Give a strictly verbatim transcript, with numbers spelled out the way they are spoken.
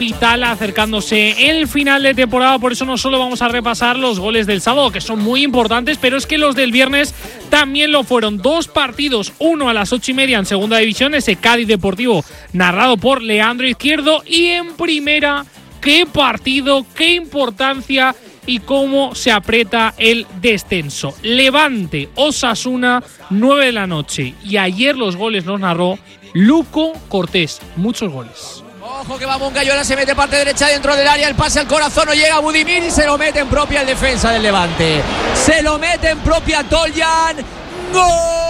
vital acercándose el final de temporada. Por eso no solo vamos a repasar los goles del sábado, que son muy importantes, pero es que los del viernes también lo fueron. Dos partidos, uno a las ocho y media en segunda división, ese Cádiz Deportivo narrado por Leandro Izquierdo, y en primera, qué partido, qué importancia y cómo se aprieta el descenso. Levante, Osasuna, nueve de la noche. Y ayer los goles los narró Luco Cortés. Muchos goles. Ojo que va Moncayola, se mete parte derecha dentro del área, el pase al corazón, no llega Budimir y se lo mete en propia el defensa del Levante. Se lo mete en propia Toljan. ¡Gol!